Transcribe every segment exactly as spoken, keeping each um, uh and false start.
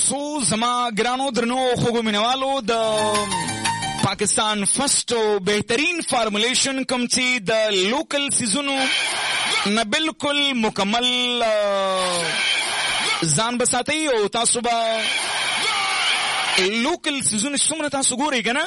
تاسو زما ګرانو درنو خوږو مینوالو د پاکستان فرست بهترین فارمولیشن کوم چې د لوکل سیزونو نه بالکل مکمل ځان بساتي او تاسو به لوکل سیزونو څومره تاسو ګورئ کنه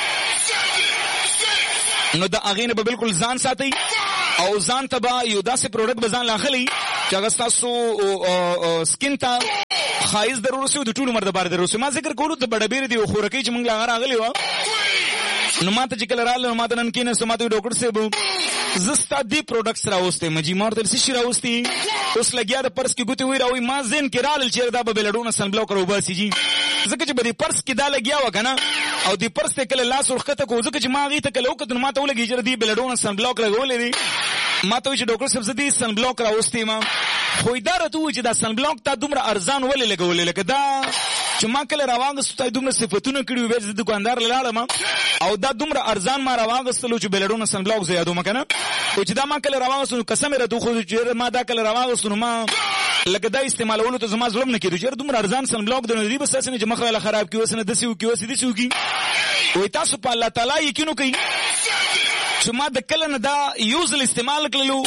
نو د هغې نه به بالکل ځان ساتئ او ځان ته به یو داسې پروډکټ به ځان لاخلئ چې هغه ستاسو سکین ته ښایست در ورسوي د ټول عمر دپاره در ورسوي. ما ذکر کولو د بډبېرې د یو خوراکۍ چې موږ له هغه راغلې وه نو ما ته چې کله راغله نو ما ته نن کېناستو ما ته ډاکټر صاحب زه ستا دې پروډکټس راوستی مجي ما ورته څه شي راوستي اوس لګیا د پرس کې ګوتې وایي راوایي ما ذهن کې راغلل چې دا به بېلډونه سن بلاک راوباسي جي ځکه چې به دې پرس کې دا لګیا وه که نه او دې پرس ته کله لاس ورښکته کړو ځکه چې ما هغې ته کله وکتل نو ما ته ولګي چې دې بېلډونه سن بلاک لګولی دی ما ته وایي چې ډاکټر صاحب زه دې سن بلاک راوستی یم خو دا راته ووایي چې دا سن بلاک تا دومره ارزان ولې لګولی لکه دا چې ما کله راواغستو تا دومره صفتونه کړي وي بیا چې د دوکاندار له لاړم او دا دومره ارزان ما راواغستلو چې بېلډونه سن بلاک زه یادوم که نه خو چې دا ما کله راواغستو نو قسم یې راته وښودو چې ما دا کله راواغستو نو ما لکه دا استعمالولو ته زما زړه هم نه کېدو چې دومره ارزان سن بلاک دی نو دوی به ستاسې نه چې مخ راله خراب کړي اوس نه داسې وکړي اوس داسې وکړي وایي تاسو په الله تعالی یقین وکړئ چې ما د کله نه دا یو ځل استعمال کړلو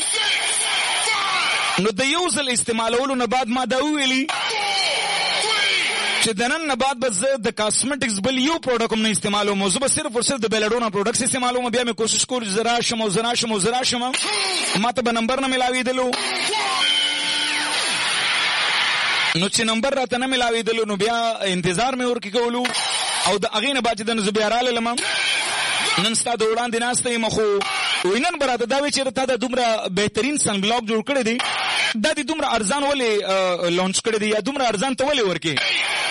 نو د یو ځل استعمالولو نه بعد ما دا وویلي چې د نن نه بعد به زه د کاسمیټکس بل یو پروډکټ هم نه استعمالوم زه به صرف اور صرف د بېلډونه پروډکټس استعمالوم بیا مې کوشش کول چې زه راشم او زه راشم او زه راشم ما ته به نمبر نه میلاوېدلو نو چې نمبر راته نه میلاوېدلو نو بیا انتظار مې ورکې کولو او د هغې نه بعد چې د زه بیا راللم نن ستا د وړاندې ناسته یم خو وایي نن به راته دا وایي چې تا دا دومره بهترین سن بلاک جوړ کړی دی دا دې دومره ارزان ولې لانچ کړی دی یا دومره ارزان ته ولې ورکې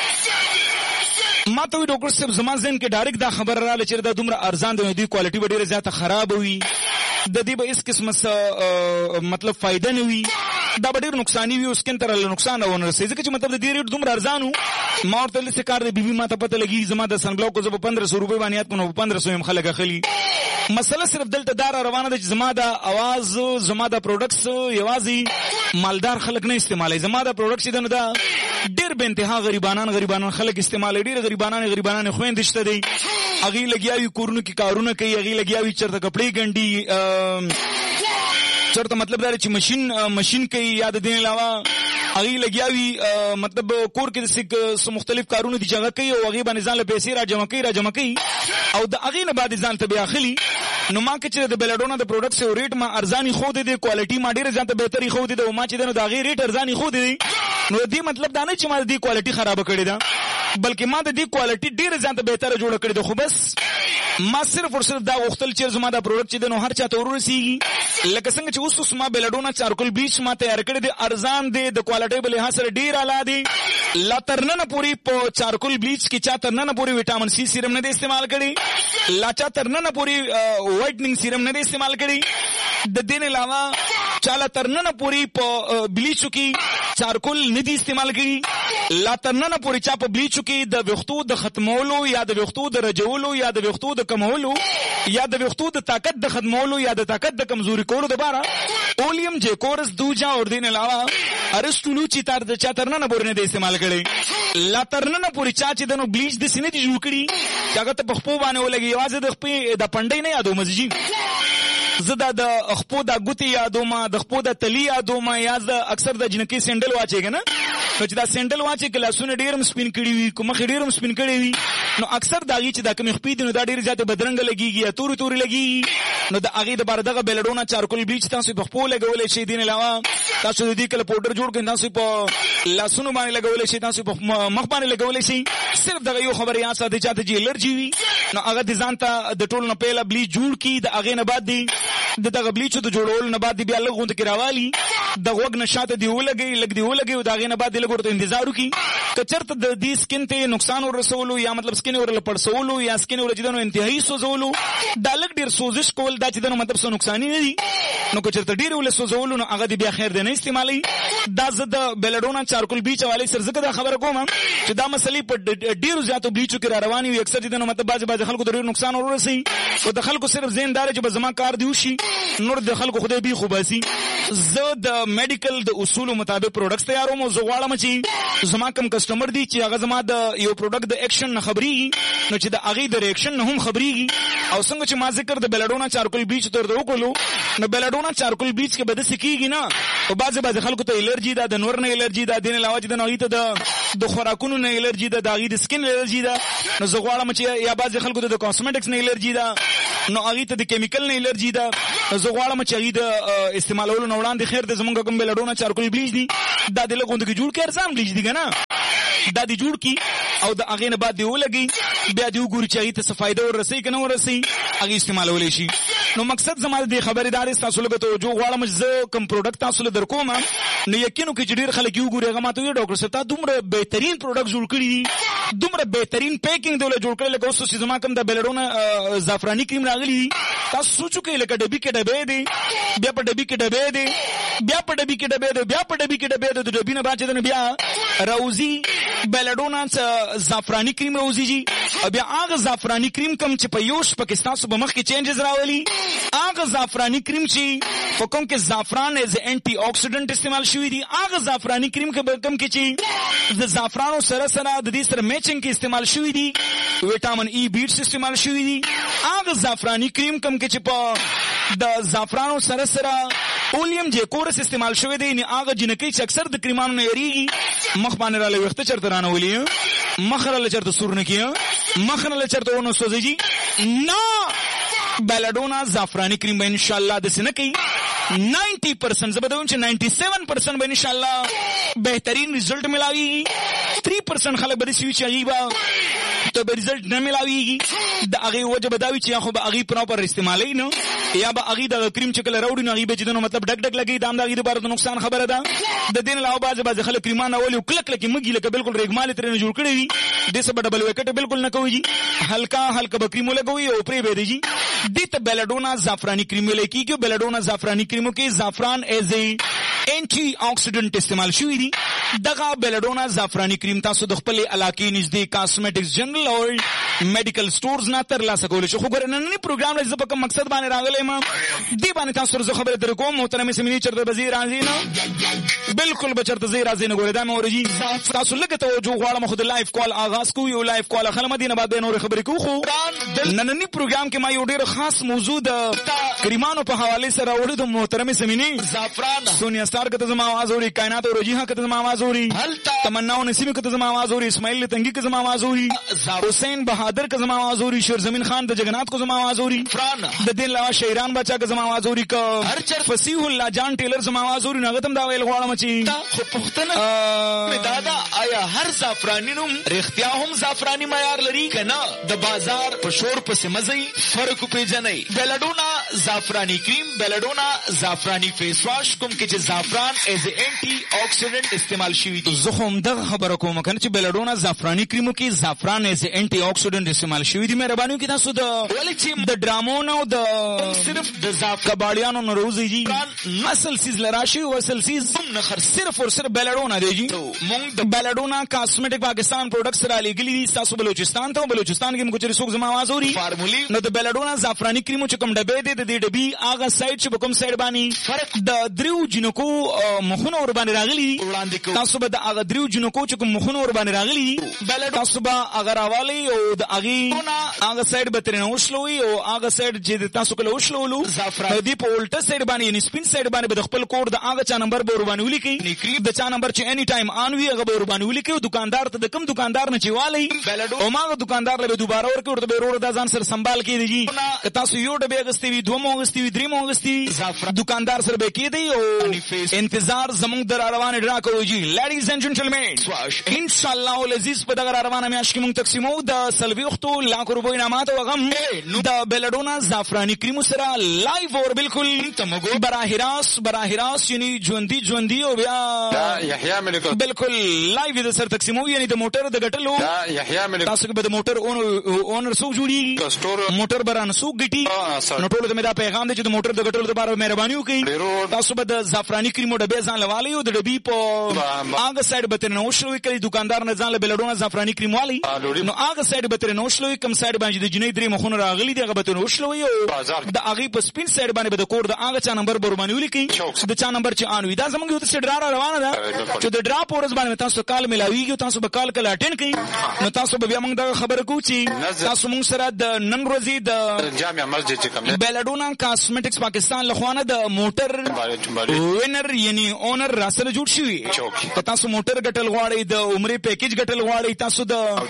ما ته وایي ډاکټر صاحب زما ذهن کې ډایرکټ دا خبره راغله چې دا دومره ارزان دی نو دوی کوالټي به ډېره زیاته خراب وي د دې به هېڅ قسمه څه مطلب فایده نه وي دا به ډېر نقصاني وي او سکین ته راله نقصان ونه رسوي ځکه چې مطلب د دې ریټ دومره ارزان و ما ورته داسې کار دی بیبي ما ته پته لګېږي زما د سن بلاک زه په پندره سو روپۍ باندې یاد کړم نو په پندره سو یم خلک اخلي مسله صرف دلته دا را روانه ده چې زما د اواز زما د پروډکټس یوازې مالدار خلک نه استعمالوي زما د پروډکټ چې دی نو دا ډېر بې انتها غریبانان غریبانان خلک استعمالوي ډېر غریبانان غریبانان خویندې شته دی هغې لګیا وي کورونو کې کارونه کوي هغې لګیا وي چېرته کپړې ګنډي چېرته مطلب دا دی چې مشین مشین کوي یا د دې علاوه هغې لګیا وي مطلب کور کې داسې مختلف کارونه دي چې هغه کوي او هغې باندې ځان له پیسې را جمع کوي را جمع کوي او د هغې نه بعد ځان ته بیا اخلي نو ما که چې د بېلډونه د پروډکټس یو ریټ ما ارزان ایښودی دی کوالټي ما ډېره ځان ته بهتر ایښودی دی او ما چې دی نو د هغې ریټ ارزان ایښودی دی نو د دې مطلب دا نه چې ما د دې کوالټي خرابه کړې ده بلکې ما د دې کوالټي ډېره ځان ته بهتره جوړه کړې ده خو بس ما صرف اور صرف دا غوښتل چې زما دا پروډکټ چې دی نو هر چا ته ورورسېږي لکه څنګه چې اوس اوس ما بېلډونه چارکول بلیچ ما تیار کړی دی ارزان دی د کوالټۍ په لحاظ سره ډېر اعلی دی لا تر ننه پورې په چارکول بلیچ کې چا تر ننه پورې وټامن سی سیرم نه دی استعمال کړی لا چا تر ننه پورې وایټنینګ سیرم نه دی استعمال کړی د دې نه علاوه چا لا تر ننه پورې په بلیچو کې چارکول نه دی استعمال کړي لا تر ننه پورې چا په بلیچو کې د ویښتو د ختمولو یا د ویښتو د رجولو یا د ویښتو د کمولو یا د ویښتو د طاقت د ختمولو یا د طاقت د کمزوري کولو دپاره اولیم جیکورس دوجا اور دین علاوه ارسټولو چې تر د چا تر ننه پورې نه دی استعمال کړی لا تر ننه پورې چا چې د نو بلیچ داسې نه دي جوړ کړي چې هغه ته په خپو باندې ولګي یوازې د خپې د پنډۍ نه یادوم زه زه دا د خپو دا ګوتې یادوم د خپو د تلي یادوم یا زه اکثر د جنکۍ سینډل واچوې که نه نو چې دا سینډل واچوې که لاسونه ډېر هم سپین کړي وي که مخې ډېر هم سپین کړی وي نو اکثر د هغې چې دا کومې خپې دي نو دا ډېرې زیاتې بدرنګه لګېږي یا تورې تورې لګېږي نو د هغې دپاره دغه بېلډونه چارکول بلیچ تاسو په خپو لګولی شئ دې نه علاوه تاسو د دې کله پوډر جوړ کړئ تاسو په لاسونو باندې لګولی شئ تاسو په مخ باندې لګولی شئ صرف دغه یو خبره یاد ساتئ چاته چې الرجي وي نو هغه د ځان ته د ټولو نه پهله بلیچ جوړ کړي د هغې نه بعد دی د دغه بلیچو د جوړولو نه بعد دی بیا لږ غونډه کې راوالي د غوږ نه شاته دی ولګوي لږ دی ولګوي او د هغې نه بعد دی لږ ورته انتظار وکړي که چېرته د دې سکین ته نقصان ورسولو یا مطلب سکین ورله پړسولو یا سکین ورله چې ده نو انتهایي سوځولو دا لږ ډېر سوزش کول دا چې ده نو مطلب څه نقصاني نه دي نو که چېرته ډېرې ورله سوځولو نو هغه دې بیا خیر دی نه استعمالوي دا زه د بېلډونه چارکول بلیچ حوالې سره ځکه دا خبره کوم چې دا مسلې په ډېرو زیاتو بلیچو کې را روانې وي اکثر چې ده نو مطلب بعضې بعضې خلکو ته ډېر نقصان ورورسوي خو د خلکو صرف ذهن دا دی چې به زما کار دې وشي نور د خلکو خدای بي خو باسي. زه د میډیکل د اصول مطابق پروډکټس تیاروم او زه غواړم چې زما کوم کسٹمر دي چې هغه زما د یو پروډکټ د اکشن نه خبريږي نو چې د هغه د ریاکشن نه هم خبريږي او څنګه چې ما ذکر د بیلاډونا چارکول بیچ تر دو کولو نو بیلاډونا چارکول بیچ کې بده سکیږي نه او بعضه بعضه خلکو ته الرجی ده د نور نه الرجی ده دین علاوه د نوې ته د د خوراکونو نه الرجی ده د هغه د سکین الرجی ده نو زه غواړم چې یا بعضه خلکو ته د کاسمیټکس نه الرجی ده نو هغه ته د کیمیکل نه الرجی ده زه غواړم چې هغه د استعمالولو نه وړاندې خیر د زمونږ کوم بیلاډونا چارکول بیچ دي دا د لګوند کې جوړ کړ ځان بیچ دي کنه دا دی جوړ کی او د هغه نه بعد دی ولګي بیا دی وګوري چې هغه ته څه فائدہ ورسي کنه ورسي هغه استعمالولې شي. نو مقصد زما د خبرداري تاسو له ته جو غواړم چې کوم پروډکټ تاسو له درکوم نو یقینو کې ډیر خلک یو ګوري هغه ماته یو ډاکټر ستا دومره بهترین پروډکټ جوړ کړی دومره بهترین پیکینګ دی له جوړ کړل لکه اوس چې زما کوم د بیلاډونا زعفرانی کریم راغلی تاسو سوچو کې لکه ډبي کې ډبې دی بیا په ډبي کې ډبې دی بیا په ډبي کې ډبې دی بیا په ډبي کې ډبې دی د ډبي نه باندې نه بیا راوزی بیلاډونا زعفرانی کریم راوزی جی بیا هغه زعفرانی کریم کم چې په یوش پاکستان سو بمخ کې چینجز راولي هغه زعفرانی کریم چې په کوم کې زعفران از انټي اکسیډنټ استعمال شوی دی هغه زعفرانی کریم کې کم کې چې د زعفرانو سره سره د دې سره میچنګ کې استعمال شوی دی وټامین ای بیټس استعمال شوی دی هغه زعفرانی کریم کم کې چې په د زعفرانو سره سره اولیم جې کورس استعمال شوی دی نه هغه جنکی چې اکثر د کریمانو نه یریږي مخ باندې را لوي وخت چرته رانه ولي مخ را لچرته سور نه کیه مخ نه لچرته ونه سوځي نه بیلاډونا زعفرانی کریم به ان شاء الله د سنه کوي نائنٹی پرسنٹ زبردون چې نائنٹی سیون پرسنٹ به ان شاء الله بهترین رزلټ ملاوي تھری پرسنٹ خلک به سوي چي با ته به رزلټ نه ملاويږي د هغه وجه بداوي چې خو به هغه پراپر استعمالي نه یا به هغه د کریم چې کله راوړي نه هغه به جدنو مطلب ډک ډک لګي دام د هغه لپاره د نقصان خبره ده د دین له باز باز خلک کریمانه ولي کلک لکه مګي لکه بالکل ریګمال تر نه جوړ کړی وي د څه ډبل وکټ بالکل نه کوي هلکا هلکا به کریمو لګوي او پرې به دیږي د ته بیلاډونا زعفرانی کریم لکه کې بیلاډونا زعفرانی کریمو کې زعفران ایز ای انټي اکسیډنټ استعمال شوی دی دغه بیلاډونا زعفرانی کریم تاسو د خپل علاقې نږدې کاسمیټکس جنرال او میډیکل سٹورز نه تر لاسه کولای شئ. خو ګورننی پروګرام لږ په کوم مقصد باندې راغلی ما دی باندې تاسو زه خبره در کوم محترم سیمینی چرته وزیر راځي نه بالکل بچرته زی راځي نه ګورې دا مې ورجی تاسو لګ ته جو غواړم خو د لایف کال آغاز کو یو لایف کال خلک مدینه بعد به نور خبرې کو خو نننی پروګرام کې ما یو ډیر خاص موضوع د کریمانو په حواله سره وړو د محترم سیمینی زعفران سونیا ستار کته زما आवाज اوري کائنات او رجیها کته زما आवाज اوري تمنا نسیم کته زما आवाज اوري اسماعیل تنگی کته زما आवाज اوري حسین بہادر کته زما आवाज اوري شیر زمین خان د جگنات کو زما आवाज اوري د دین لا شیران بچا کته زما आवाज اوري ک هر چر فصیح الله جان ټیلر زما आवाज اوري نغتم دا ویل غواړم چې خو پختنه می دادا آیا هر زعفرانی نوم رښتیا هم زعفرانی معیار لري کنه د بازار په شور پسې مزي فرق پیژنې بیلاډونا زعفرانی کریم بیلاډونا زعفرانی فیس واش کوم کې چې زعفران ایز انټي اکسیډنټ استعمال شوی دی زه هم دغه خبره کوم کنه چې بیلاډونا زعفرانی کریمو کې زعفران ایز انټي اکسیډنټ استعمال شوی دی مهرباني وکړئ تاسو د ولې چې د ډرامو نو د صرف د زعفران کباړیانو نو روزي جی اصل سیز لراشي او اصل سیز نه خر صرف اور صرف بیلاډونا دی جی مونږ د بیلاډونا کاسمیټک پاکستان پروډکټس را لګلی دي تاسو بلوچستان ته بلوچستان کې موږ چې څوک زما आवाज اوري فارمولي نو د بیلاډونا زعفرانی کریمو چې کوم ډبې دي د دې ډبې هغه سایډ چې کوم سایډ باندې فرق د دریو جنکو مخونه ور باندې راغلي تاسو به د هغه دریو جنکو چې کوم مخونه ور باندې راغلي بیلاډونا تاسو به هغه راوالي او د هغه هغه سایډ به ترنه وشلوي او هغه سایډ چې تاسو کله وشلولو زعفران دی په الټه سایډ باندې یعنی سپین سایډ باندې به خپل کوډ د هغه چا نمبر به ور باندې ولیکي کریپ د چا نمبر چې اني ټایم آن وی هغه به ور باندې ولیکي دکاندار ته د کوم دکاندار نه چوالی او ماغه دکاندار له دوباره ورکړ ورته به روړ د ځان سره سنبال کړي دي تاسو یو ډبه غستې وي دوه مو غستې وي درې مو غستې دکاندار سره به کې دی او انتظار زموږ در روانه ډرا کوي جی لیډیز اینڈ جنټلمن ان شاء الله العزیز په دغه روانه میاش کې موږ تقسیمو د سلوي وختو لاکھ روپۍ انعامات او غم د بیلاډونا زعفرانی کریم سره لایو اور بالکل تمګو براه راست براه راست یعنی ژوندۍ ژوندۍ او بیا یحیی ملک بالکل لایو د سر تقسیمو یعنی د موټر د غټلو یحیی ملک تاسو به د موټر اونر سو جوړي موټر بران سو ګټي نو ټول د مې دا پیغام دی چې د موټر د ګټلو لپاره مهرباني وکړئ. تاسو به د زعفراني کریمو ډبې ځان لوالی او د ډبې په هغه سایډ به ترې نوشلوي کړئ دکاندار نه ځان له بلډونه زعفراني کریم والی نو هغه سایډ به ترې نوشلوي کوم سایډ باندې د جنۍ درې مخونه راغلي دي هغه به ترې نوشلوي او د هغې په سپین سایډ باندې به د کور د هغه چا نمبر به ورباندې ولیکئ د چا نمبر چې آن وي. دا زموږ یو داسې ډرا را روانه ده چې د ډرا په ورځ باندې تاسو کال ملاویږي او تاسو به کال کله اټینډ کړئ نو تاسو به بیا موږ دغه خبره کوو چې تاسو موږ سره د نن ورځې د جامع مسجد چې کوم دی بیلاډونا کاسمیټکس پاکستان لخوا نه د موټر وینر یعنی اونر راسره جوړ شوی. که تاسو موټر ګټل غواړئ د عمرې پیکیج ګټل غواړئ تاسو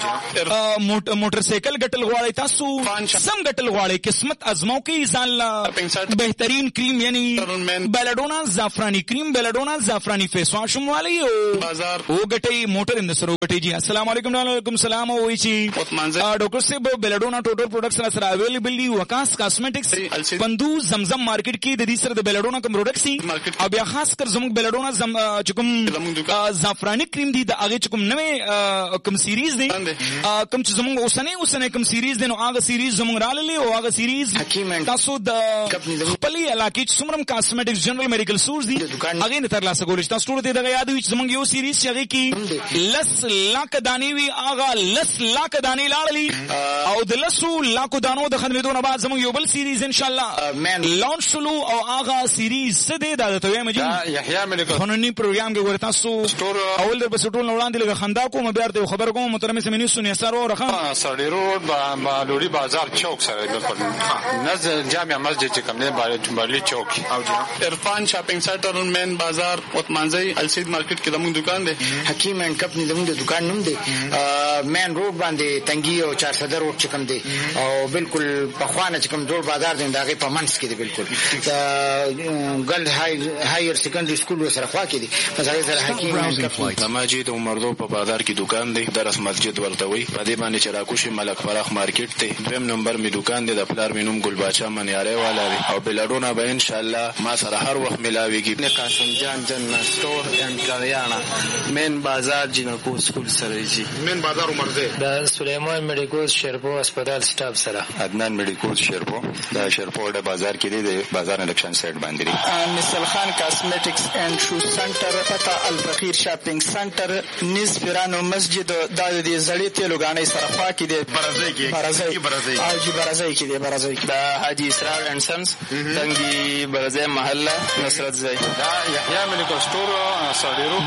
د موټر سایکل ګټل غواړئ تاسو سم ګټل غواړئ قسمت ازمو کې ځان له بهترین کریم یعنی بیلاډونا زعفرانی کریم بیلاډونا زعفرانی فیس واش والی او ګټي موټر اند سره ګټي. جی السلام علیکم وعلیکم السلام او وی چی ډاکټر صاحب بیلاډونا ټوټل پروډکټس سره اویلیبل دي وکاس کاسمیټکس بندو زمزم مارکیټ کې د دې سره د بیلاډونا کوم پروډکټس دي او بیا خاص کر زموږ بیلاډونا زم چکم زعفرانی کریم دی د هغه چکم نوې کوم سیریز دی کوم چې زموږ اوسنۍ اوسنۍ کوم سیریز دی نو هغه سیریز زموږ راللی او هغه سیریز تاسو د خپلې علاقې چې څومره کاسمیټکس جنرال میډیکل سټورز دي هغې نه ترلاسه کولی شي. تاسو ټولو ته دغه یاد وي چې زموږ یو سیریز چې هغې کې لس لاکه دانې وي هغه لس لاکه دانې لاړلي او د لسو لاکو دانو د ختمېدو نه بعد زموږ یو بل سیریز انشاءالله لانچ شلو او هغه سیریز څه دی دا درته وایم جي قانوني پروګرام کې ګوره تاسو اول در پسې ټول نه وړاندې لږه خندا کوم بیا ورته خبر کوم محترم سمیني سنی اثر ورخه سړی روډ با لوري بازار چوک سره بالکل نزد جامع مسجد چې کوم دی بارلی چوک او عرفان شاپینګ سنټر مین بازار اوتمانځي السید مارکیټ کې زموږ دکان دی. حکیم اینڈ کمپنی زموږ د دکان نوم دی مین روډ باندې تنګي او چار صدر روډ چې کوم دی او بالکل په خوانه چې کوم جوړ بازار دی دا غي په منځ کې دی بالکل ګل های هایر سیکنډري سکول سره خوا کې دی مثلا سره حکیم ماجد عمردو په بازار کې دکان دی درس مسجد ورته وي په دې باندې چې راکوشي ملک فراخ مارکیټ ته دویم نمبر می دکان دی د پلار می نوم ګل باچا منیاره والا دی او بلډونا به ان شاء الله ما سره هر وخت ملاويږي. نه قاسم جان جنرال سٹور اند کریانا مین بازار جنکو سکول سره جی مین بازار عمرزه د سليمان میډیکل شیرپو هسپتال سټاف سره عدنان میډیکل شیرپو د شیرپو د بازار کې دی د بازار الیکشن سایت باندې دی. مثال خان کاسمیټکس اینڈ شو سنټر پتا الفقیر شاپینګ سنټر نس پیرانو مسجد د دې زړې تیلو غاڼې سره خوا کې دی برازي کې برازي برازي او جی برازي کې دی برازي د حاجی اسرار اینڈ سنس تنګي برازي محله نصرت زای دا یحیی میډیکل سٹور سړیرو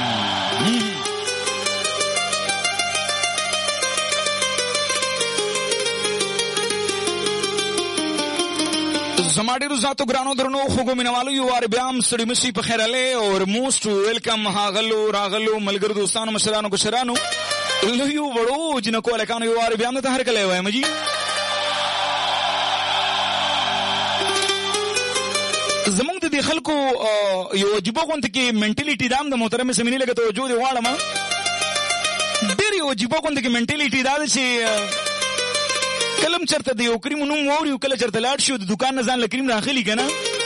زما ډېرو ذاتو ګرانو درنو خوږو مینوالو یو وار بیا هم ستړي مشي په خیر علي اور موسټ ویلکم هاغلو راغلو ملګرو دوستانو مشرانو کشرانو لویو وړو جنکو هلکانو یو وار بیا هم درته هرکلی وایم جي. زمونږ د دې خلکو یو عجیبه غونډه کې منټلیټي دا هم د محترمې سمینې لکه توجه دې غواړم ډېر یو عجیبه غونډه کې منټلیټي دا ده چې کلم چرته د یو کریم نوم واوري کله چرته لاړ شي د دکان نه ځان له کریم راخلي که نه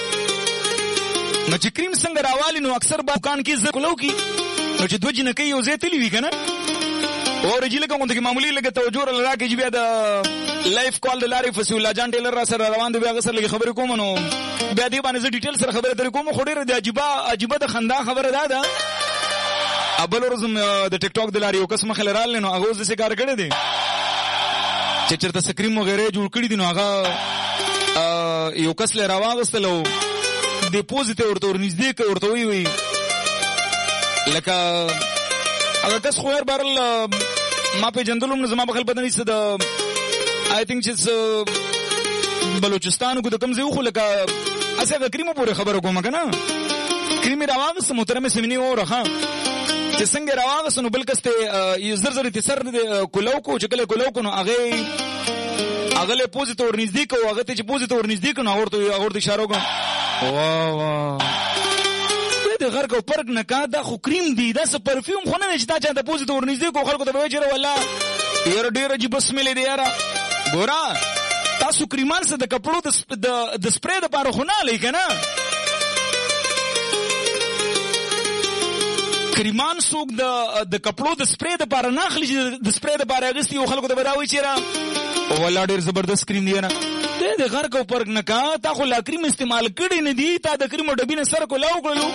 نو چې کریم څنګه راوالي نو اکثر به دکان کې زه کولو کي نو چې دوه جنکۍ یو ځای تلي وي که نه اورجی لکه غونډه کې معمولي لکه توجه راله راکړي چې بیا د لایف کال د لارې فصیح الله جان ټیلر را سره روان دی بیا هغه سره لږې خبرې کوم نو بیا دې باندې زه ډیټیل سره خبرې درې کوم خو ډېره د عجیبه عجیبه د خندا خبره دا ده بل ورځ د ټیک ټاک د لارې یو کس مخې له راغلی نو هغه اوس داسې کار کړی دی چې چېرته سکریم وغیره جوړ کړي دي نو هغه یو کس له راواغستل او دې پوزې ته ورته ورنږدې کړ ورته ویې وایي لکه هغه کس خو هر بهرل ما پېژندلو هم نه زما به خل پته نه څه د آی تھنک چې بلوچستان کو د کوم ځای وخو لکه هسې هغه کریمو پورې خبره کومه که نه کریم یې راواغسته محترمې سمینې ووره چې څنګه راواغسته نو بل کس ته یو زر زر یې سر کولو کو چې کله کولو کو نو هغې هغه له پوزې ته ورنږدې کړو هغه ته چې پوزې ته ورنږدې کړو نو هغه ورته هغه ورته اشاره وکړه واه واه د غرق او پرک نه کا دا خو کریم دی دا څه پرفیوم خو نه دی چې تا چا ته پوزې ته ورنږدې کړو خلکو ته به وایي چې والله یاره ډېر عجیبه سمیل دی یاره ګوره تاسو کریمان څه د کپړو د سپری دپاره خو نه هلئ که نه کریمان څوک د کپړو د سپری دپاره نه اخلي چې د سپری دپاره اخیستي یو خلکو ته به دا وایي چې یاره والله ډېر زبردست کریم دی نه خدای دې غر کو پرګ نه کا تا خو لا کریم استعمال کړی نه دی تا د کریم ډبینه سر کو لاو کړلو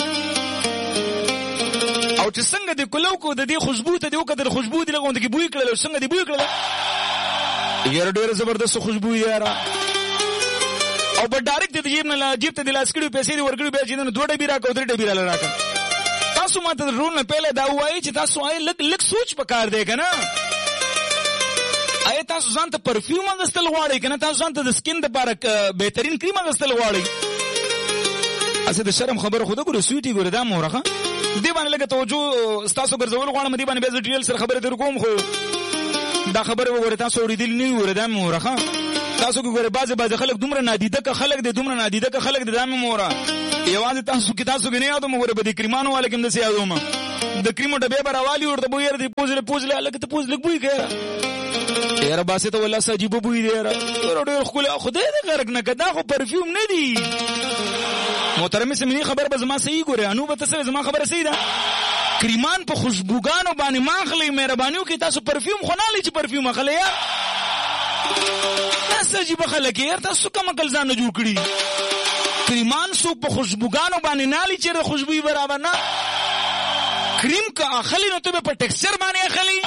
او چې څنګه دې کولو کو د دې خوشبو ته دې وکړه خوشبو دې لګوند کې بوی کړل څنګه دې بوی کړل یاره ډېر زبردست خوشبو یاره او په ډایرکټ دې جیب نه جیب ته د لاس کړي پیسې دې ورګړي به چې نو دوه ډبې راکو درې ډبې را راکا تاسو ماته رول نه پهله دا وایي چې تاسو آی لک لک سوچ پکار دی کنه آیا تاسو ځان ته پرفیوم اغستل غواړئ کنه تاسو ځان ته د سکین لپاره بهترین کریم اغستل غواړئ اسه د شرم خبره خو د ګورو سویټي ګوره دا مورخه دی باندې لکه توجه تاسو ګرځول غواړم دی باندې به ډیټیل سره خبره در کوم خو دا خبره وګوره تاسو اوریدل نه وره دا مورخه تاسو ګوره بعضه بعضه خلک دومره نادیده که خلک د دومره نادیده که خلک د دامه مورا یوازې تاسو کې تاسو کې نه یادو مګوره به د کریمانو علیکم د سیادو ما د کریمو ډبه براوالي ورته بو ير دی پوزله پوزله لکه ته پوزله بوې کړه یاره باسه ته والله سجیب بوې دی یاره ډېر خو خدای دې غرق نه کدا خو پرفیوم نه دی محترم سمینی خبر به زما صحیح ګوره انو به تاسو زما خبره صحیح ده کریمان په خوشبوګانو باندې ماخلي مهربانيو کې تاسو پرفیوم خو نه لې چې پرفیوم اخلي یا تاسو چې بخله کې یار تاسو کوم کل ځان جوړ کړی کریمان سو په خوشبوګانو باندې نه لې چې خوشبوئی برابر نه کریم کا اخلي نو ته په ټیکسچر باندې اخلي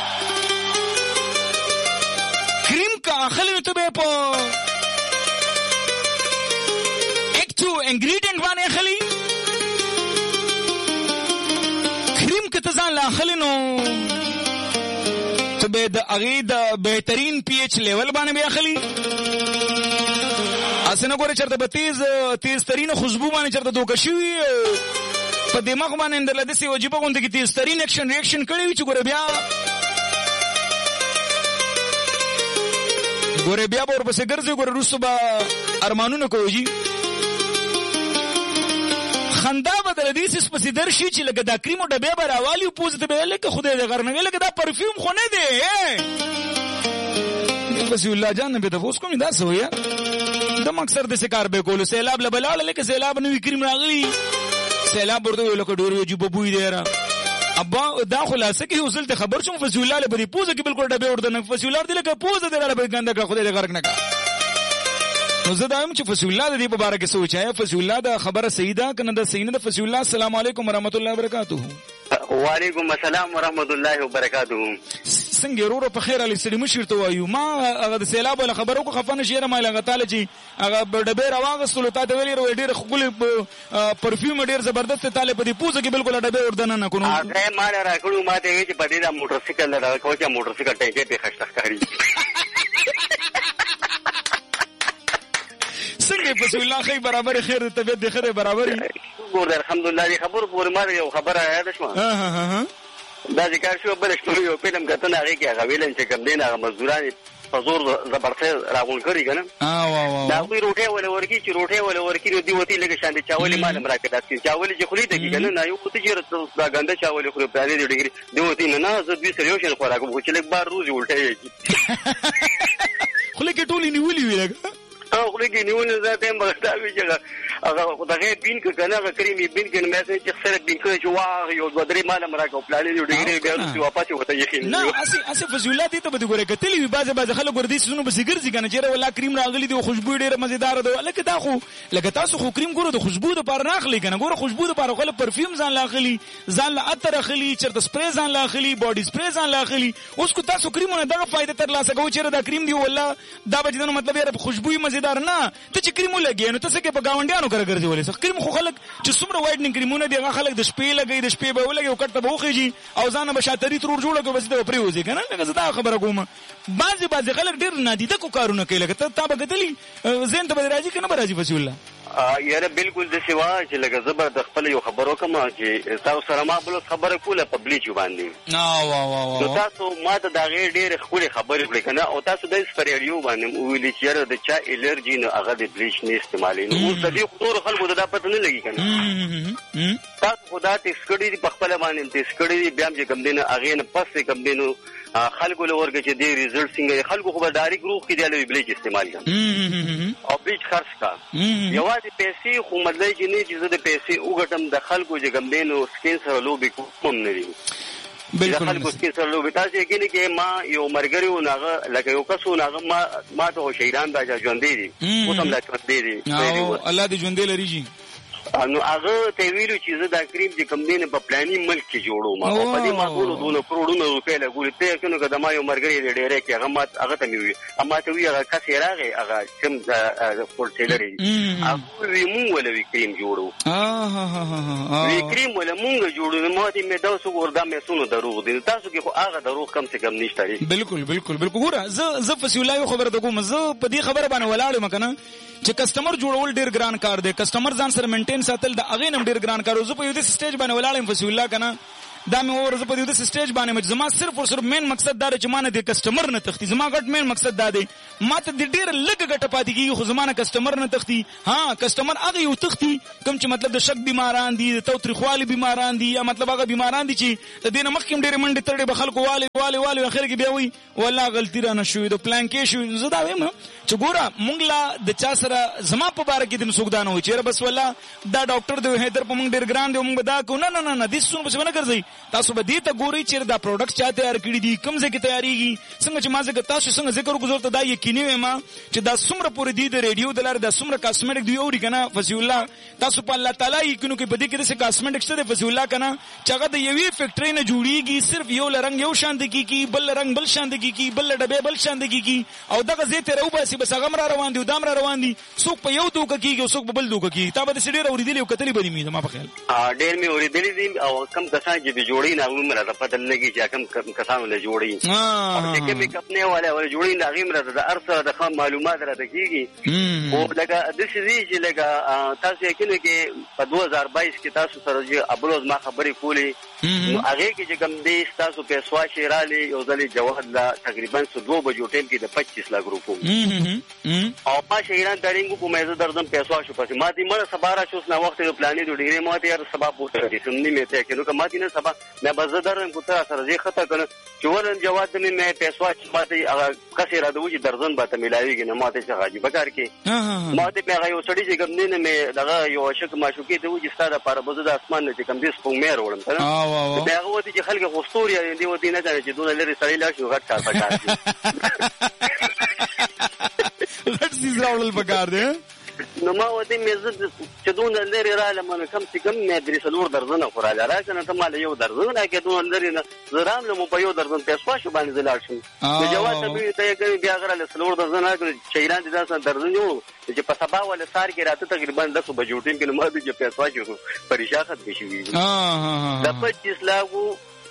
کریم کا اخلي نو ته په تو انګریډینټ باندې اخلي کریم کې ته ځان لا اخلي نو ته به د هغې د بهترین پی ایچ لیول باندې به اخلي اسنه ګوره چېرته به تیز تیز ترینه خوشبو باندې چېرته دوکه شوي په دماغ باندې اندرله داسې عجیبه غوندې کې تیز ترین اکشن ریاکشن کړی وي چې ګوره بیا ګوره بیا به ورپسې ګرځي ګوره وروسته به ارمانونه کوي خندا بدل دي سس پسې درشي چې لکه دا کریمو ډبې به راوالي او پوزه ته به لکه خدای دې غر نه لکه دا پرفیوم خو نه دی بس الله جان به تاسو کوم دا سو یا د مقصد د سکار به کولو سیلاب لبلاله لکه سیلاب نوې کریم راغلی سیلاب ورته لکه ډور وی جوب بوې دی را ابا دا خلاصه کې وصل ته خبر شوم فصل الله له بری پوزه کې بالکل ډبې ورته نه فصل الله دې لکه پوزه دې را به ګنده کا خدای دې غرق نه کا نو زه دا هم چې فصل الله دې په باره کې سوچایا فصل الله دا خبره صحیح ده کنه دا صحیح نه ده فصل الله السلام علیکم ورحمت الله وبرکاتہ وعلیکم السلام ورحمت الله وبرکاتہ څنګه ورو په خیر علي سلیم شرط وایو ما هغه د سیلاب ولا خبرو کو خفنه شهره ما لغه تعالی چې هغه ډبې راواغستلو تا ته ویلې ډېر خپل پرفیوم ډېر زبردست تعالی په دې پوزه کې بالکل ډبې وردن نه کوو هغه ما راکړو ما ته چې په دې دا موټر سایکل راکو چې موټر سایکل ټینګه په خشته کاری څنګه په سوال الله خیر برابر خیر طبيعت دې خیر برابر ګور الحمدلله دې خبر پورې ما یو خبره یاد شوه ها ها ها دا ذکر شو بل شنو یو فلم کتنه هغه کې هغه ویلن چې کوم دین هغه مزدوران په زور زبرته راغون کړی کنه اه واه واه دا وی روټه ولا ورکی چې روټه ولا ورکی دی وتی لګ شان دي چاولې مال مراکدات کې چاولې چې خوري ته کنه نه یو کوتي چې دا غنده چاولې خوري په دې ډیګري دی وتی نه نه زه دوی سره یو شن خوراک وو چې لګ بار روز الټه خو لکه ټولې نیولې وی لګ او خو لکه نیولې ذاته مغتاوي چې هغه دغه بین ک کنه هغه کریمي بین ک نه مې چې سره بین ک چې واه یو بدري مال مراکو پلانې دی ډیګري بیا نو واپس وته یقین نه اسی اسی فزولات ته به ګوره کتلې وي بعضه بعضه خلک ور دي سونو به سیګرځي کنه چې ولا کریم راغلي دی خوشبو ډیره مزیدار ده لکه دا خو لکه تاسو خو کریم ګوره د خوشبو د پر راخلي کنه ګوره خوشبو د پر خپل پرفیوم ځان لاخلي ځان لا اتر اخلي چرته سپری ځان لاخلي باډي سپری ځان لاخلي اوس کو تاسو کریمونه دغه فائدہ تر لاسه کوي چې دا کریم دی ولا دا به جنو مطلب یې خوشبو مزیدار نه ته چې کریم لګي نو تاسو کې په گاونډیانو کار ګرځي ولې کریم خو خلک چې څومره وایډنینګ کریمونه دی هغه خلک د شپې لګي د شپې به ولګي او کټه به وخیږي او ځان به شاتري ترور جوړه کوي بس دا پریوځي کنه لکه زه دا خبره کوم بعضي بعضي خلک ډیر نادیده کو کارونه کوي لکه ته تا به کتلی زین ته به راځي کنه به راځي فصل الله یاره بالکل د سیوا چې لکه زبر د خپل یو خبرو کوم چې تاسو سره ما بل خبره کوله پبلیک باندې نا وا وا وا نو تاسو ما ته دا غیر ډیر خوري خبرې کړې کنه او تاسو د سپریډیو باندې ویلې چې یاره د چا الرجی نه هغه د بلیچ نه استعمالي نو اوس د دې خطر خلکو دا پته نه لګي کنه تاسو خدا ته سکړې په خپل باندې ته سکړې بیا چې کم دینه هغه نه پس کم دینو خلکو له ورګه چې دی ریزلټ څنګه خلکو خو به ډایرک روح کې دی بلیچ استعمال کوي او بلیچ خرڅ کا یوازې پیسې خو مطلب چې نه چې زه د پیسې وګټم د خلکو چې کم دینو سکین سره لوبي کوم نه دي خلکو سکین سره لوبي تاسو یقین کې ما یو مرګریو ناغه لکه یو کسو ناغه ما ما ته شهیدان دا ژوندې دي اوس هم لا ژوندې دي الله دې ژوندې لري جی نو هغه ته ویلو چې زه دا کریم چې کوم دینه په پلاني ملک کې جوړو ما په دې معقول دونه کروڑونو روپۍ لګولې ته کنه کده ما یو مرګري دې ډېرې کې هغه ما هغه ته وی اما ته وی هغه کس راغی هغه کوم فول سیلري هغه وی مونږ ولې کریم جوړو ها ها ها وی کریم ولې مونږ جوړو نو دې مې دا اوس وردا مې سونو دروغ دي تاسو کې خو هغه دروغ کم څه کم نشته بالکل بالکل بالکل ګوره زه زه فسیولای خبره ته کوم زه په دې خبره باندې ولاړم کنه چې کسٹمر جوړول ډیر ګران کار دی کسٹمر ځان سره مینټین ساتل د اغه نم ډیر ګران کار زه په یو د سټیج باندې ولاړم فسیل الله کنه دا مې اور زه په دې سټیج باندې مې زما صرف او صرف مین مقصد دا چې مانه د کسٹمر نه تختی زما غټ مین مقصد دا دی ماته د ډیر لګ غټ پاتې کیږي خو زمانه کسٹمر نه تختی ها کسٹمر هغه یو تختی کوم چې مطلب د شک بیماران دي د توتریخوالي بیماران دي یا مطلب هغه بیماران دي چې د دینه مخکې ډیر منډه ترډه به خلکو والي والي والي اخر کې بیا وي والله غلطی را نشوي د پلان کې شو زه دا وایم چې ګوره مونږ لا د چا سره زما په باره کې د مسوګدان وي چې بس والله دا ډاکټر دی هیدر په مونږ ډیر ګران دی مونږ دا کو نه نه نه د څه څه نه ګرځي تاسو به دې ته ګوري چې دا پروډکټ چا تیار کړی دي کوم ځای کې تیاریږي څنګه چې ما ځکه تاسو څنګه ذکر وکړو ته دا یقیني وې ما چې دا څومره پوری دی د ریډیو د لار د څومره کاسمیټک دی اوري کنه فضل الله تاسو په الله تعالی یقینو کې بده کې د کاسمیټک څه د فضل الله کنه چې هغه د یوې فیکټری نه جوړیږي صرف یو رنگ یو شان دی کی بل رنگ بل شان دی کی بل ډبه بل شان دی کی او دغه زه ته رو باسي بس هغه مر روان دي دام را روان دي څوک په یو دوک کیږي او څوک په بل دوک کیږي تا به سړي اوریدلی او کتلی بری می ما په خیال ا ډیر می اوریدلی دي او کم کسان چې جوړی نه عمره د پته لګي چې کم کسان له جوړی او چې کوم کپنه والا ول جوړی نه غیمره د ارسه د خام معلومات راته کیږي او لکه د شي چې لکه تاسو یې کې په دوه هزار بایس کې تاسو سره چې ابروز ما خبرې کولې نو هغه کې چې کوم دې تاسو په سواشي را لې یو ځلې جواد لا تقریبا دوه بجو ټیم کې د پچیس لک روپو او ما شهران ترینګو په مېزه دردم پیسو شو پس ما دې مړ سبارا شو نه وخت یو پلانې د ډیګری مو ته هر سبا پوښتنه دي سمني مې ته کینو کما دې نه سبا مې بزه درم کو ته سره زی خطا کنه چولن جواد دې مې پیسو چې ما دې هغه کسي را دوی درزن به ته ملایويږي نه ما ته څه غاجي بکار کې ما دې مې یو سړی چې کوم نه مې دغه یو شک ما شو کې ته وځي ستاره لپاره بزه د اسمان نه چې کوم دې سپو مې وروړم ته دا هغه وتی چې خلک غوستوري دي ودی نه چې دونه لري سړی لا شو غټ کار پکار غټ سیز راول پکار دی نو ما وته مې چې دونه لري را لمن کم چې کم مې درې سلور درزنه خوراله راکنه ته مال یو درزنه کې دونه لري نه زرام له مو په یو درزن پیسو شو باندې زلال شم نو جواب ته ته کوي بیا غره له سلور درزنه کې چیران دي تاسو درزن یو چې په سبا ول سار کې راته تقریبا دسو بجو ټیم کې نو ما دې پیسو شو پریشاخت بشي ها د پچیس لاغو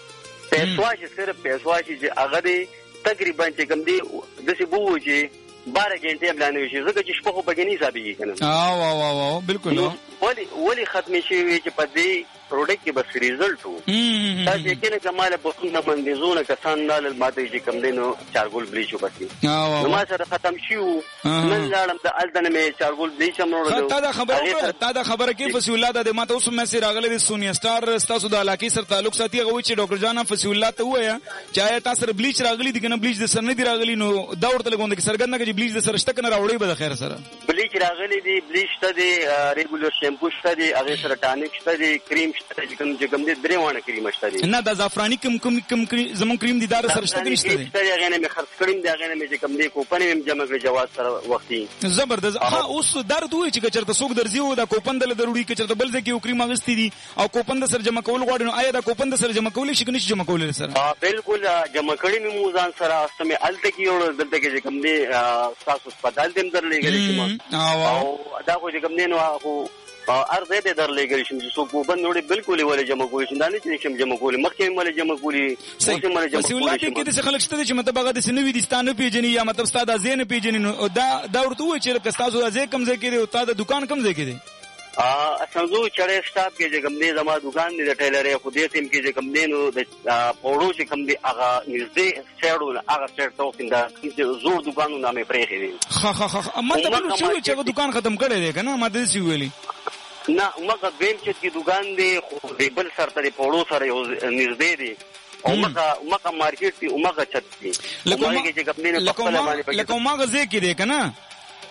پیسو چې صرف پیسو چې هغه تقریبا چې کم دي د سی بو چې بارہ گھنٹے بلانه شي زکه چې شپه خو بګنی حسابي کنه او او او بالکل ولی ولی ختم شي چې په دې پروډکټ کې بس ریزلټ وو تاسو یې کنه کماله په څنګه باندې زونه کسان نال ماته چې کم دینو چارګول بلیچ وکړي نو ما سره ختم شو من لاړم د الدنه مې چارګول بلیچ امرو تا دا خبره تا دا خبره کې فصل الله د ماته اوس مې سره راغله د سونی سٹار تاسو د علاقې سره تعلق ساتي غوي چې ډاکټر جان فصل الله ته وایا چې تاسو سره بلیچ راغلی دي کنه بلیچ د سر نه دی راغلی نو دا ورته لګوند کې سرګند کې بلیچ د سر شته کنه راوړي به خیر سره بلیچ راغلی دی بلیچ ته دی ریګولر شیمپو شته دی هغه سره ټانیک شته دی کریم شته دی کوم چې کوم دې درې وانه کریم شته دی نه د زعفرانی کوم کوم کوم زمون کریم دي دار سره شته نشته دی شته هغه نه مې خرڅ کړم دی هغه نه مې چې کوم دې کوپن مې جمع کړی جواز سره وختي زبردست ها اوس درد وای چې چرته څوک درځي و دا کوپن د ضروري کې چرته بل ځکه یو کریم اغستی دي او کوپن د سره جمع کول غواړي نو آیا دا کوپن د سره جمع کول شي کني جمع کول سره ها بالکل جمع کړی مې موزان سره استمه الته کې یو دلته کې کوم دې تاسو سپدال دې در لګل او دا خو چې کوم دې نو هغه ارزه دې در لګل شم چې څوک وبند وړي بالکل ولې جمع کولی شي دا نه چې شم جمع کولی مخکې مله جمع کولی اوس مله جمع کولی ولې کې د خلک شته چې مطلب هغه د سنوي د ستانه پیجنې یا مطلب ستاده زین پیجنې نو دا دا ورته وای چې کستاسو ځای کم ځای کې دی او تا د دکان کم ځای کې دی ا اسنزو چړې سټاپ کې چې کوم دې زما دکان دی د ټیلرې خو دې تیم کې چې کوم دې نو د پوړو چې کوم دې هغه نږدې سټړو هغه سټ تو څنګه زور دکانو نامې پرې خېږي خا خا خا مطلب شو چې دکان ختم کړی دی کنه ما دې سی ویلي نه مګه دیم چې کی دکان دی خو دې بل سره ته پوړو سره یو نږدې دی او مګه مګه مارکیټ دی او مګه چت دی لکه لکه مګه ځکه دی کنه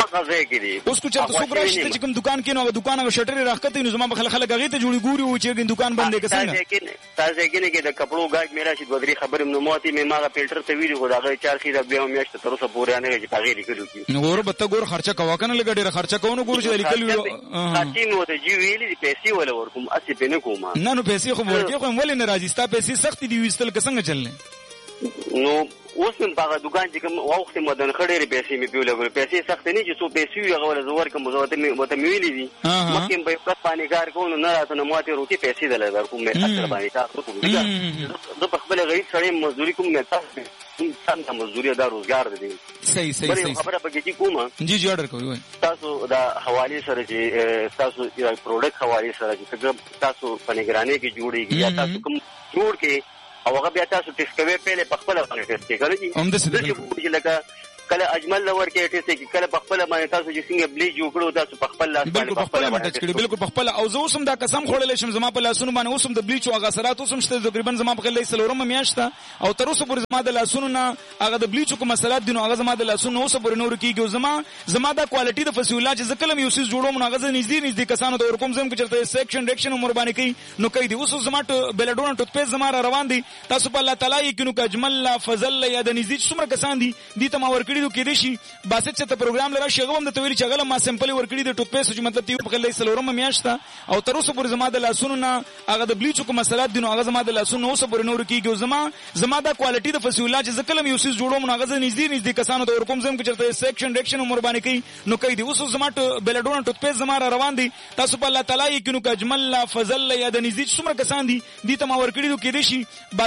غزه کې دي. اوس کو چرته څوک راشي چې کوم دکان کې نو دکان هغه شټر راخته نو زما بخل خلک هغه ته جوړي ګوري او چې دکان بندې کسانه تاسو کې کې د کپړو گاج میرا شي دوه درې خبرې نو موتي مې ماغه فلټر ته ویډیو خو داغه چار خیره بیا میاشت تر اوسه پورې نه چې تغیر کړو کی نو ور بته ګور خرچه کوا کنه لګ ډېر خرچه کوو ګور چې لیکل ویو خاطی نو ته جی ویلې پیسې ولا ورکوم اسی په نه کوم نه نو پیسې خو ورکې خو ولې نه راځي ستا پیسې سخت دي وستل څنګه چلنه نو اوس هم په دکان چې کوم وخت مدن خړې پیسې مې پیول غوړ پیسې سخت نه چې څو پیسې یو غوړ زور کوم زوته مې وته مې ویلې دي مخکې به په پانی کار کوم نه راته نو ماته روټي پیسې دلته کوم مې اثر باندې تاسو کوم زه په خپل غریب سړی مزدوري کوم نه تاسو څنګه مزدوري دا روزګار دي صحیح صحیح صحیح خبره پکې چې کومه جی جی اورډر کوي تاسو دا حواله سره چې تاسو یو پروډکټ حواله سره چې تاسو په نگرانی کې جوړیږي یا تاسو کوم جوړ کې او هغه بیا تاسو ټیسټ کوي په خپل باندې ټیسټ کوي هم د څه چې لکه کله اجمل لور کې ټیسټ کې کله په خپل باندې تاسو چې څنګه بلیچ جوړ کړو تاسو په خپل لاس باندې په خپل باندې ټیسټ کړی بالکل په خپل او زه اوسم دا قسم خوړل شم زما په لاسونو باندې اوسم د بلیچ او هغه سرات اوسم شته تقریبا زما په خلې سلورم میاشته او تر اوسه پورې زما د لاسونو نه هغه د بلیچ کوم مسلات دي نو هغه زما د لاسونو اوسه پورې نور کیږي زما زما د کوالټي د فسیولا چې زکلم یو سیس جوړوم نو هغه نږدې نږدې کسانو د ورکوم زم کې چرته سیکشن ډیکشن عمر باندې کوي نو کوي دي اوس زما ټ بلډون ټوت پیس زما روان دي تاسو په الله تعالی یې کینو کجمل فضل یا د نږدې څومره کسان دي دي ته ما ورکړي دو کې دي شي باسه چې ته پروګرام لرا شغوم د تویل چغله ما سمپل ورکړي د ټوت پیس چې مطلب تی په خلې سلورم میاشته او تر اوسه پورې زما د لاسونو نه هغه د بلیچ کوم مسلات دي نو هغه زما د لاسونو اوسه پورې نور کیږي زما زما د کوالټي د فسیولا چې زکلم یو سیس جوړوم نو هغه نږدې نږدې کسانو د ورکوم زم کې چرته سیکشن ډیکشن عمر باندې کوي نو کوي دي اوس زما ټ بلډون ټوت پیس زما روان دي تاسو په الله تعالی یې کینو کجمل فضل یا د نږدې څومره کسان دي دي ته ما ورکړي دو کې دي شي